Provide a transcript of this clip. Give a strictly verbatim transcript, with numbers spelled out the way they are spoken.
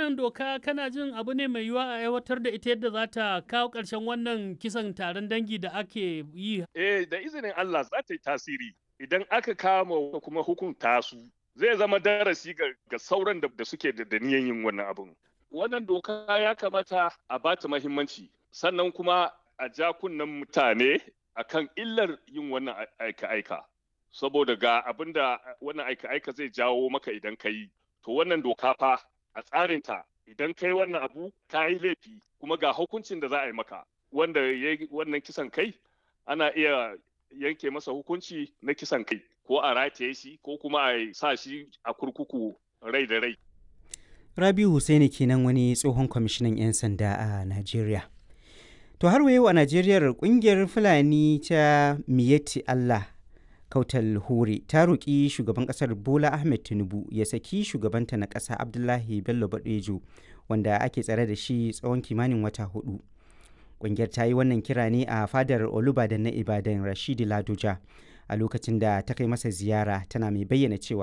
wannan doka kana jin abu ne mai yiwuwa a aiwatar da ita yadda za ta kawo ƙarshen wannan kisan taron dangi da ake yi? Eh, da izinin Allah za ta yi tasiri idan aka kama kuma hukunta su. Zai zama darasi ga, ga sauran da, da suke da, da niyan yin wannan abun. Wannan doka ya kamata a ba ta mahimmanci, sannan kuma a ja kunnen mutane akan illar yin wannan aika-aika. Saboda ga abin da wannan aika-aika zai jawo maka idan ka yi. To wannan doka fa a tsarinta idan ka yi wannan abu ka yi laifi kuma ga hukuncin da za a yi maka. Wanda ya yi wannan kisan kai ana iya yanke masa hukunci na kisan kai ko a rataye shi ko kuma a sa shi a kurkuku rai da rai. Rabiu Hussaini kenan wani tsohon kwamishinan 'yan sanda a Najeriya. To har wa yau a Najeriya kungiyar Fulani ta Miyetti Allah Kautal Hore ta roƙi shugaban ƙasar Bola Ahmed Tinubu ya saki shugabanta na ƙasa Abdullahi Bello Badejo wanda ake tsare da shi tsawon kimanin wata hudu. Ƙungiyar ta yi wannan kira ne a fadar Olubadan na Ibadan Rashidi Ladoja a lokacin da ta kai masa ziyara, tana mai bayyana cewa